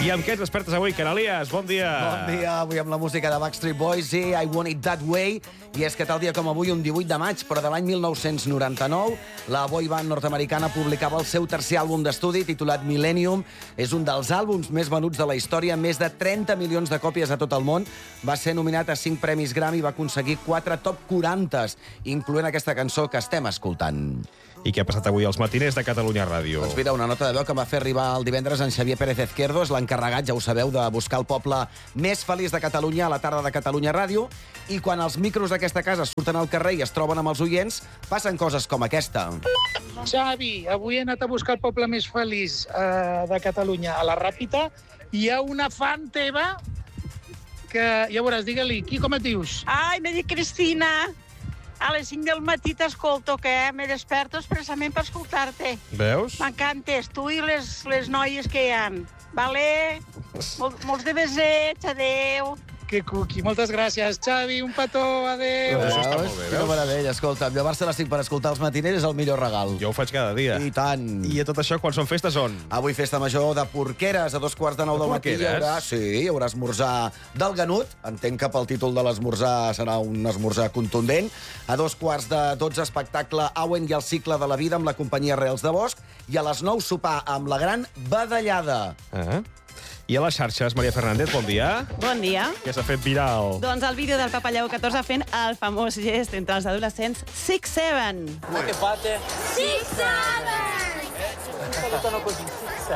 I amb què ens despertes avui, Canalies? Bon dia. Bon dia, avui amb la música de Backstreet Boys i I Want It That Way. I és que tal dia com avui, un 18 de maig, però de l'any 1999, la boy band nord-americana publicava el seu tercer àlbum d'estudi, titulat Millennium. És un dels àlbums més venuts de la història, més de 30 milions de còpies a tot el món. Va ser nominat a 5 premis Grammy i va aconseguir 4 top 40s, incloent aquesta cançó que estem escoltant. I què ha passat avui als matiners de Catalunya Ràdio? Doncs mira, una nota de veu que va fer arribar el divendres en Xavier Pérez Izquierdo, és l'encarregat, ja ho sabeu, de buscar el poble més feliç de Catalunya a la tarda de Catalunya Ràdio, i quan els micros d'aquesta casa surten al carrer i es troben amb els oients, passen coses com aquesta. Xavi, avui he anat a buscar el poble més feliç de Catalunya, a la Ràpita. Hi ha una fan teva que, ja veuràs, digue-li, com et dius? Ai, me dic Cristina. A les 5 del matí t'escolto, que me desperto expressament per escoltar-te. Veus? M'encantes, tu i les noies que hi ha. Vale? Molts de besets, adeu. Que cuqui, moltes gràcies, Xavi, un petó, adeu. Això està molt bé, Quina veus? meravella, escolta, llevar-se a les 5 per escoltar els matiners és el millor regal. Jo ho faig cada dia. I tant. I a tot això, quan són festes, on? Avui festa major de Porqueres, a 2:45 del matí. Hi haurà esmorzar del Ganut. Entenc que pel títol de l'esmorzar serà un esmorzar contundent. A 2:45, espectacle Auen i el cicle de la vida amb la companyia Reals de Bosch. I a les 9, sopar amb la gran Badallada. I a les xarxes, Maria Fernández, bon dia. Bon dia. Què s'ha fet viral? Doncs el vídeo del Papa Lleó XIV fent el famós gest entre els adolescents 6-7. Che fate? 6-7! Salutano così,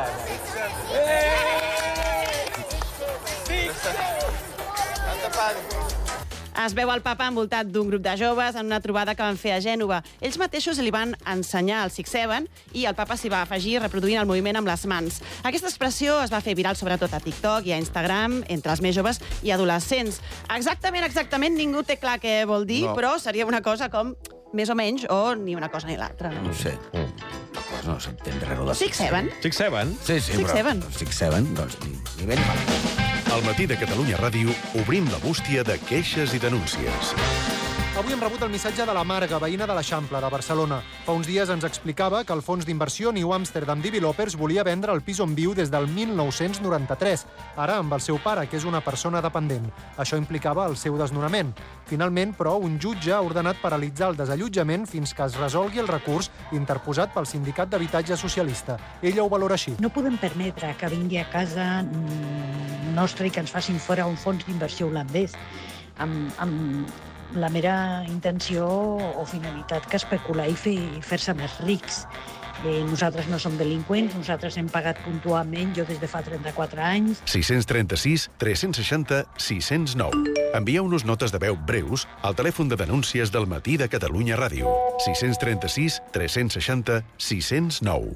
6-7. Es veu el papa envoltat d'un grup de joves en una trobada que van fer a Gènova. Ells mateixos li van ensenyar el 6-7 i el papa s'hi va afegir reproduint el moviment amb les mans. Aquesta expressió es va fer viral sobretot a TikTok i a Instagram entre els més joves i adolescents. Exactament, ningú té clar què vol dir, però seria una cosa com més o menys o ni una cosa ni l'altra. No sé. No s'entén res de 6-7? 6-7? Sí, però 6-7. 6-7, doncs ni ben mal. Al matí de Catalunya Ràdio obrim la bústia de queixes i denúncies. Avui hem rebut el missatge de la Marga, veïna de l'Eixample, de Barcelona. Fa uns dies ens explicava que el fons d'inversió New Amsterdam Developers volia vendre el pis on viu des del 1993, ara amb el seu pare, que és una persona dependent. Això implicava el seu desnonament. Finalment, però, un jutge ha ordenat paralitzar el desallotjament fins que es resolgui el recurs interposat pel Sindicat d'Habitatge Socialista. Ella ho valora així. No podem permetre que vingui a casa nostra i que ens facin fora un fons d'inversió holandès amb la mera intenció o finalitat que especular i fer-se més rics. Nosaltres no som delinqüents, nosaltres hem pagat puntualment, jo des de fa 34 anys. 636 360 609. Envieu-nos notes de veu breus al telèfon de denúncies del matí de Catalunya Ràdio. 636 360 609.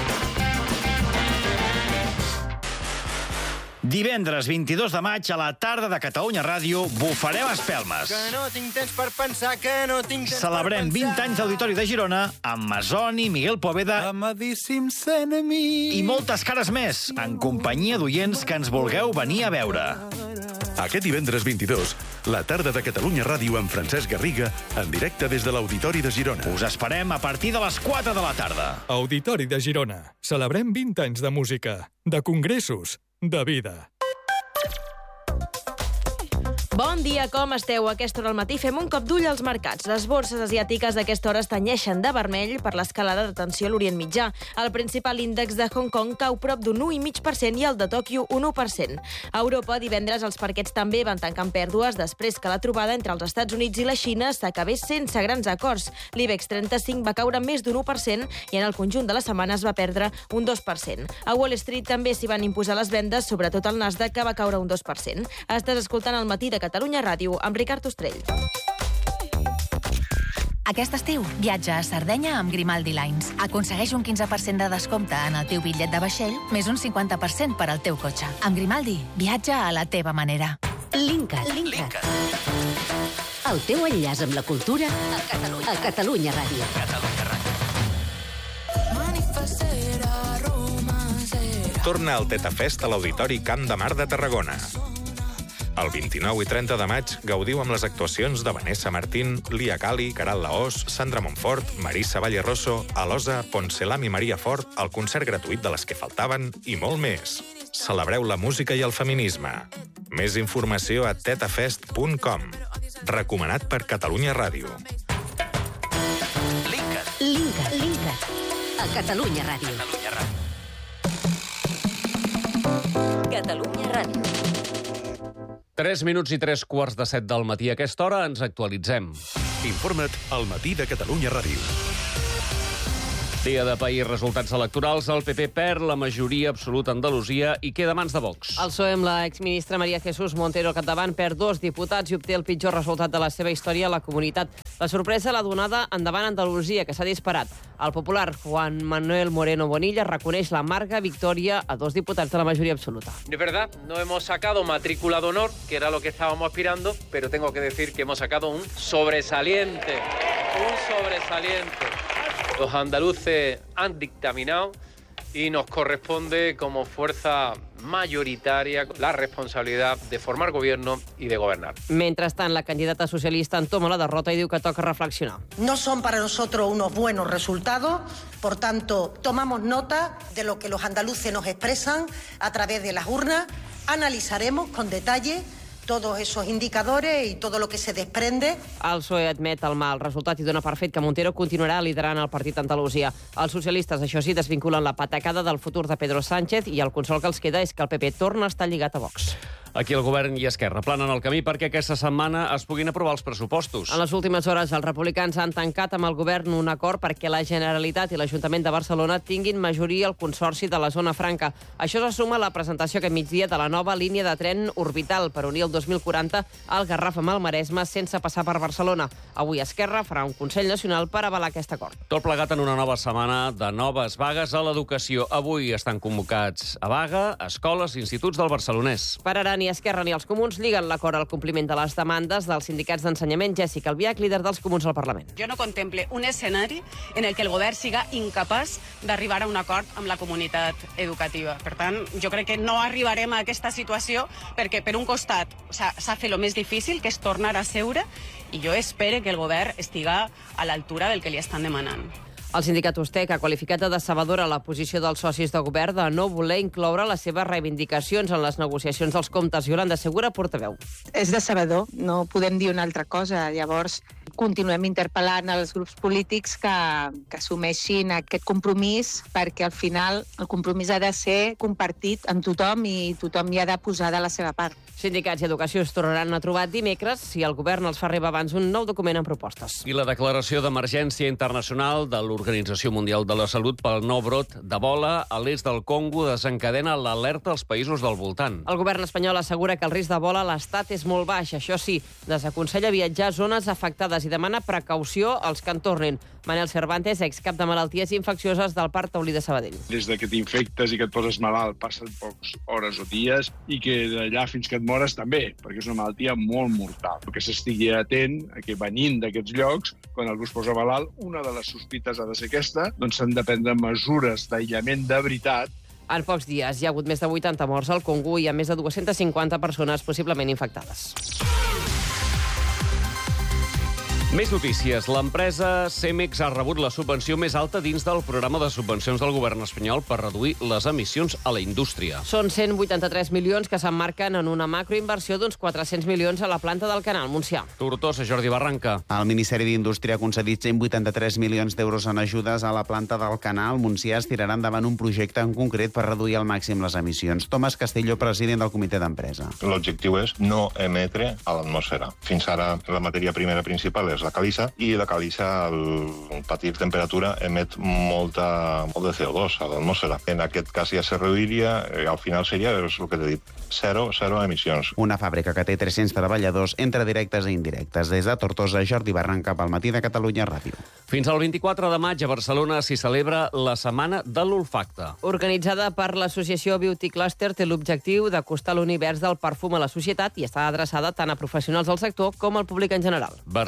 Divendres 22 de maig, a la tarda de Catalunya Ràdio, bufarem espelmes. Que no tinc temps per pensar, que no tinc temps Celebrem 20 anys d'Auditori de Girona amb Masoni, Miguel Poveda Amadíssims enemics. i moltes cares més, en companyia d'oients que ens vulgueu venir a veure. Aquest divendres 22, la tarda de Catalunya Ràdio amb Francesc Garriga, en directe des de l'Auditori de Girona. Us esperem a partir de les 4 de la tarda. Auditori de Girona. Celebrem 20 anys de música, de congressos, de vida. Bon dia, com esteu? A aquesta hora al matí fem un cop d'ull als mercats. Les borses asiàtiques d'aquesta hora es tenyeixen de vermell per l'escalada de tensió a l'Orient Mitjà. El principal índex de Hong Kong cau prop d'un 1,5% i el de Tòquio un 1%. A Europa, divendres, els parquets també van tancar amb pèrdues després que la trobada entre els Estats Units i la Xina s'acabés sense grans acords. L'IBEX 35 va caure més d'un 1% i en el conjunt de la setmana es va perdre un 2%. A Wall Street també s'hi van imposar les vendes, sobretot el Nasdaq, que va caure un 2%. Estàs escoltant el matí de Catalunya Ràdio amb Ricard Ostrell. Aquest estiu, viatja a Sardenya amb Grimaldi Lines. Aconsegueix un 15% de descompte en el teu bitllet de vaixell, més un 50% per al teu cotxe. Amb Grimaldi, viatja a la teva manera. Linkat. El teu enllaç amb la cultura a Catalunya Ràdio. Torna al Teta Fest a l'Auditori Camp de Mar de Tarragona. El 29 i 30 de maig gaudiu amb les actuacions de Vanessa Martín, Lia Cali, Caral Laós, Sandra Montfort, Marisa Valleroso, Alosa, Poncelam i Maria Fort, el concert gratuït de Les que faltaven i molt més. celebreu la música i el feminisme. Més informació a tetafest.com. Recomanat per Catalunya Ràdio. Linkat. A Catalunya Ràdio. Catalunya Ràdio. 3 minuts i 3:15 del matí. A aquesta hora ens actualitzem. Informa't al Matí de Catalunya Ràdio. Dia de país, resultats electorals. El PP perd la majoria absoluta a Andalusia i queda a mans de Vox. El PSOE, amb l'exministra María Jesús Montero al capdavant, perd 2 diputats i obté el pitjor resultat de la seva història a la comunitat. La sorpresa l'ha donada endavant Andalusia, que s'ha disparat. El popular Juan Manuel Moreno Bonilla reconeix l'amarga victòria a 2 diputats de la majoria absoluta. De verdad, no hemos sacado matrícula de honor, que era lo que estábamos aspirando, pero tengo que decir que hemos sacado un sobresaliente. Los andaluces han dictaminado y nos corresponde como fuerza mayoritaria la responsabilidad de formar gobierno y de gobernar. Mentrestant, la candidata socialista entoma la derrota i diu que toca reflexionar. No son para nosotros unos buenos resultados, por tanto, tomamos nota de lo que los andaluces nos expresan a través de las urnas, analizaremos con detalle todos esos indicadores y todo lo que se desprende. El PSOE admet el mal resultat i dona per fet que Montero continuarà liderant el partit a Andalusia. Els socialistes, això sí, desvinculen la patacada del futur de Pedro Sánchez i el consol que els queda és que el PP torna a estar lligat a Vox. Aquí el govern i Esquerra planen el camí perquè aquesta setmana es puguin aprovar els pressupostos. En les últimes hores, els republicans han tancat amb el govern un acord perquè la Generalitat i l'Ajuntament de Barcelona tinguin majoria al Consorci de la Zona Franca. Això se suma a la presentació aquest migdia de la nova línia de tren orbital per unir el 2040 al Garraf amb el Maresme sense passar per Barcelona. Avui Esquerra farà un Consell Nacional per avalar aquest acord. Tot plegat en una nova setmana de noves vagues a l'educació. Avui estan convocats a vaga escoles i instituts del Barcelonès. Per ara, ni Esquerra ni els Comuns liguen l'acord al compliment de les demandes dels sindicats d'ensenyament. Jèssica Albiach, líder dels Comuns al Parlament. Jo no contemple un escenari en el que el govern siga incapaç d'arribar a un acord amb la comunitat educativa. Per tant, jo crec que no arribarem a aquesta situació perquè, per un costat, s'ha fet el més difícil, que és tornar a seure, i jo espero que el govern estiga a l'altura del que li estan demanant. El sindicat USTEC ha qualificat de decebedora la posició dels socis de govern de no voler incloure les seves reivindicacions en les negociacions dels comptes. Yolanda Segura, portaveu. És decebedor, no podem dir una altra cosa. Llavors, continuem interpel·lant els grups polítics que assumeixin aquest compromís, perquè al final el compromís ha de ser compartit amb tothom i tothom hi ha de posar de la seva part. Sindicats i Educació es tornaran a trobar dimecres si el govern els fa arribar abans un nou document amb propostes. I la declaració d'emergència internacional de l'Organització Mundial de la Salut pel nou brot d'Ebola a l'est del Congo desencadena l'alerta als països del voltant. El govern espanyol assegura que el risc d'Ebola a l'estat és molt baix. Això sí, desaconsella viatjar a zones afectades i demana precaució als que en tornin. Manel Cervantes, excap de malalties infeccioses del Parc Taulí de Sabadell. Des que t'infectes i que et poses malalt passen poques hores o dies i que d'allà fins que et mores també, perquè és una malaltia molt mortal. Que s'estigui atent a que venint d'aquests llocs, quan algú es posa malalt, una de les sospites ha de ser aquesta, doncs s'han de prendre mesures d'aïllament de veritat. En pocs dies hi ha hagut més de 80 morts al Congo i hi ha més de 250 persones possiblement infectades. Més notícies. L'empresa Cemex ha rebut la subvenció més alta dins del programa de subvencions del govern espanyol per reduir les emissions a la indústria. Són 183 milions que s'emmarquen en una macroinversió d'uns 400 milions a la planta del Canal Montsià. Tortosa, Jordi Barranca. El Ministeri d'Indústria ha concedit 183 milions d'euros en ajudes a la planta del Canal Montsià. Es tirarà endavant un projecte en concret per reduir al màxim les emissions. Tomàs Castelló, president del comitè d'empresa. L'objectiu és no emetre a l'atmosfera. Fins ara la matèria primera principal és la calissa, i la calissa, a patir temperatura, emet molt de CO2 a l'atmosfera. En aquest cas ja se reduiria, al final seria, és el que t'he dit, zero emissions. Una fàbrica que té 300 treballadors entre directes i indirectes. Des de Tortosa, Jordi Barranca, pel Matí de Catalunya Ràdio. Fins al 24 de maig a Barcelona s'hi celebra la Setmana de l'Olfacte. Organitzada per l'associació Beauty Cluster, té l'objectiu d'acostar l'univers del perfum a la societat i està adreçada tant a professionals del sector com al públic en general. Barcelona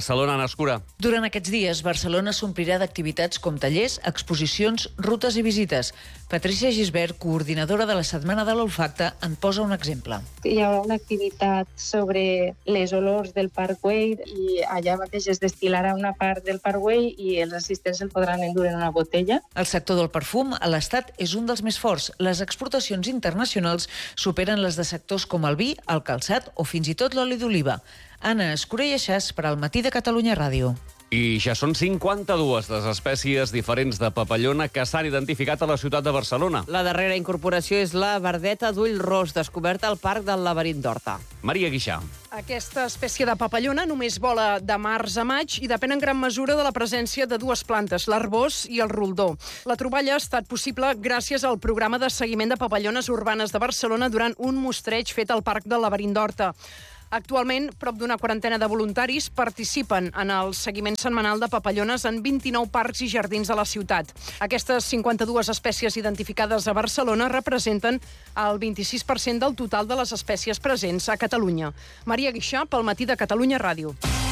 Escura. Durant aquests dies, Barcelona s'omplirà d'activitats com tallers, exposicions, rutes i visites. Patrícia Gisbert, coordinadora de la Setmana de l'Olfacte, en posa un exemple. Hi haurà una activitat sobre les olors del Parc Güell i allà mateix es destil·larà una part del Parc Güell i els assistents el podran endur en una botella. El sector del perfum a l'Estat és un dels més forts. Les exportacions internacionals superen les de sectors com el vi, el calçat o fins i tot l'oli d'oliva. Anna Escura i Aixàs per al Matí de Catalunya Ràdio. I ja són 52 les espècies diferents de papallona que s'han identificat a la ciutat de Barcelona. La darrera incorporació és la verdeta d'ull ros, descoberta al Parc del Laberint d'Horta. Maria Guixà. Aquesta espècie de papallona només vola de març a maig i depèn en gran mesura de la presència de dues plantes, l'arbós i el roldó. La troballa ha estat possible gràcies al programa de seguiment de papallones urbanes de Barcelona durant un mostreig fet al Parc del Laberint d'Horta. Actualment, prop d'una quarantena de voluntaris participen en el seguiment setmanal de papallones en 29 parcs i jardins de la ciutat. Aquestes 52 espècies identificades a Barcelona representen el 26% del total de les espècies presents a Catalunya. Maria Guixà, pel Matí de Catalunya Ràdio.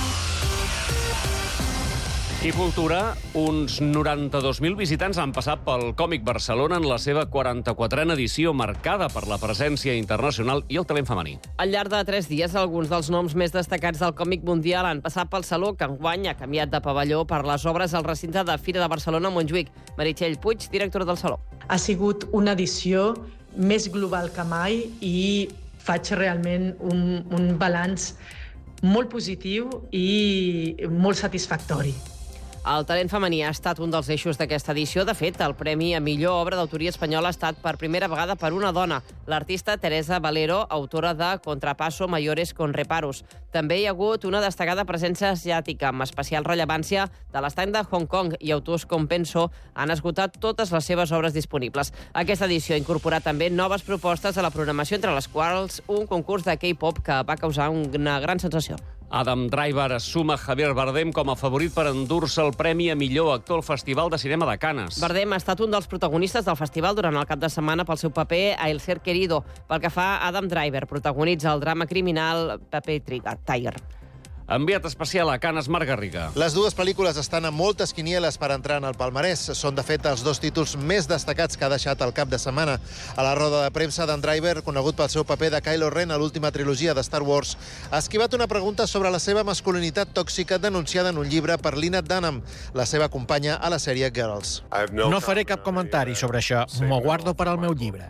I cultura, uns 92.000 visitants han passat pel Còmic Barcelona en la seva 44a edició, marcada per la presència internacional i el talent femení. Al llarg de 3 dies, alguns dels noms més destacats del còmic mundial han passat pel Saló, que enguany ha canviat de pavelló per les obres al recinte de Fira de Barcelona a Montjuïc. Meritxell Puig, directora del Saló. Ha sigut una edició més global que mai i faig realment un balanç molt positiu i molt satisfactori. El talent femení ha estat un dels eixos d'aquesta edició. De fet, el premi a millor obra d'autoria espanyola ha estat per primera vegada per una dona, l'artista Teresa Valero, autora de Contrapasso mayores con reparos. També hi ha hagut una destacada presència asiàtica, amb especial rellevància de l'estany de Hong Kong, i autors com Penso han esgotat totes les seves obres disponibles. Aquesta edició ha incorporat també noves propostes a la programació, entre les quals un concurs de K-pop que va causar una gran sensació. Adam Driver suma Javier Bardem com a favorit per endur-se el premi a millor actor al Festival de Cinema de Canes. Bardem ha estat un dels protagonistes del festival durant el cap de setmana pel seu paper a El ser querido. Pel que fa a Adam Driver, protagonitza el drama criminal Paper Tiger. Enviat especial a Canes, Marc Garriga. Les dues pel·lícules estan a moltes quinieles per entrar en el palmarès. Són, de fet, els dos títols més destacats que ha deixat el cap de setmana. A la roda de premsa, Dan Driver, conegut pel seu paper de Kylo Ren a l'última trilogia de Star Wars, ha esquivat una pregunta sobre la seva masculinitat tòxica denunciada en un llibre per Lena Dunham, la seva companya a la sèrie Girls. No faré cap comentari sobre això. M'ho guardo per al meu llibre.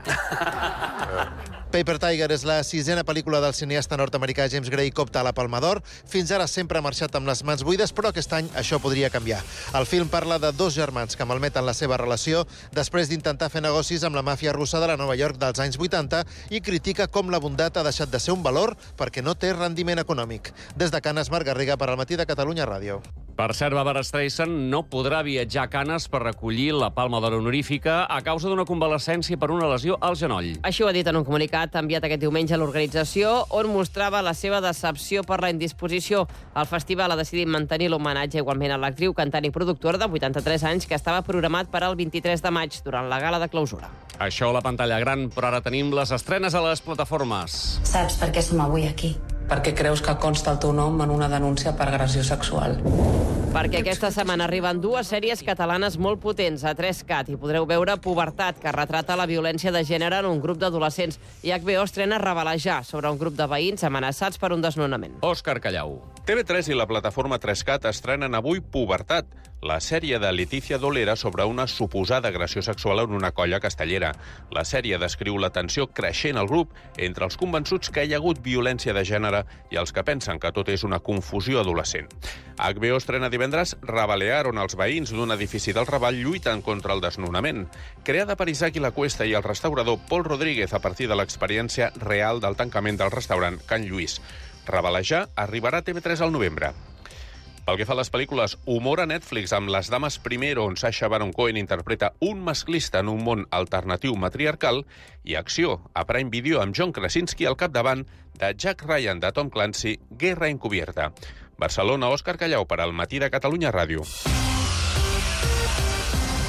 Paper Tiger és la 6a pel·lícula del cineasta nord-americà James Gray que opta a la Palma d'Or. Fins ara sempre ha marxat amb les mans buides, però aquest any això podria canviar. El film parla de dos germans que malmeten la seva relació després d'intentar fer negocis amb la màfia russa de la Nova York dels anys 80 i critica com la bondat ha deixat de ser un valor perquè no té rendiment econòmic. Des de Canes, Marc Garriga, per al Matí de Catalunya Ràdio. Per cert, Barbara Streisand no podrà viatjar a Canes per recollir la Palma d'Or honorífica a causa d'una convalescència per una lesió al genoll. Així ho ha dit en un comunicat enviat aquest diumenge a l'organització, on mostrava la seva decepció per la indisposició. El festival ha decidit mantenir l'homenatge igualment a l'actriu, cantant i productora de 83 anys que estava programat per al 23 de maig, durant la gala de clausura. Això a la pantalla gran, però ara tenim les estrenes a les plataformes. Saps per què som avui aquí? Perquè creus que consta el teu nom en una denúncia per agressió sexual. Perquè aquesta setmana arriben dues sèries catalanes molt potents a 3Cat i podreu veure Pubertat, que retrata la violència de gènere en un grup d'adolescents, i HBO estrena Revelejar, sobre un grup de veïns amenaçats per un desnonament. Òscar Callau. TV3 i la plataforma 3Cat estrenen avui Pubertat, la sèrie de Letícia Dolera sobre una suposada agressió sexual en una colla castellera. La sèrie descriu la tensió creixent al grup entre els convençuts que hi ha hagut violència de gènere i els que pensen que tot és una confusió adolescent. HBO estrena divendres Rebalear, on els veïns d'un edifici del Raval lluiten contra el desnonament. Creada per Isaac i la Cuesta i el restaurador Pol Rodríguez a partir de l'experiència real del tancament del restaurant Can Lluís. Rebelejar arribarà a TV3 al novembre. Pel que fa a les pel·lícules, humor a Netflix amb Les dames primero, on Sacha Baron Cohen interpreta un masclista en un món alternatiu matriarcal, i acció a Prime Video amb John Krasinski al capdavant de Jack Ryan de Tom Clancy, Guerra encubierta. Barcelona, Òscar Callau per al Matí de Catalunya Ràdio.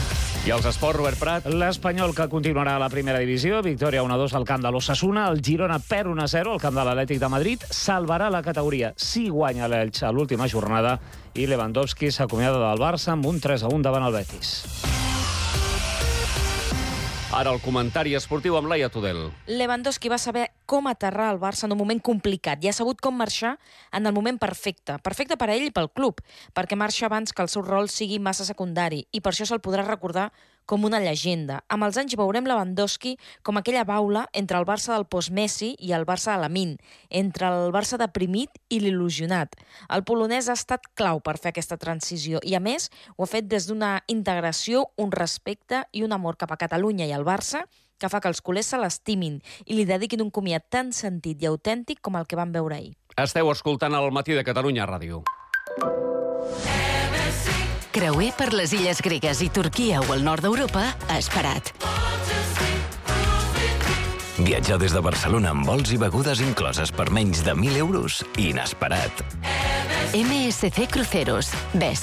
I els esports, Robert Prat. L'Espanyol, que continuarà a la primera divisió, victòria 1-2 al camp de l'Osasuna, el Girona perd 1-0 al camp de l'Atlètic de Madrid, salvarà la categoria si guanya l'Elx a l'última jornada i Lewandowski s'acomiada del Barça amb un 3-1 davant el Betis. Ara el comentari esportiu amb Laia Tudel. Lewandowski va saber com aterrar el Barça en un moment complicat i ha sabut com marxar en el moment perfecte. Perfecte per a ell i pel club, perquè marxa abans que el seu rol sigui massa secundari i per això se'l podrà recordar com una llegenda. Amb els anys veurem Lewandowski com aquella baula entre el Barça del post-Messi i el Barça de Lamin, entre el Barça deprimit i l'il·lusionat. El polonès ha estat clau per fer aquesta transició i, a més, ho ha fet des d'una integració, un respecte i un amor cap a Catalunya i al Barça que fa que els culers se l'estimin i li dediquin un comiat tan sentit i autèntic com el que van veure ahir. Esteu escoltant el Matí de Catalunya Ràdio. Creuer per les illes gregues i Turquia o el nord d'Europa a Esperat. Viatjar des de Barcelona amb vols i begudes incloses per menys de 1.000 euros? Inesperat. MSC Cruceros. Ves,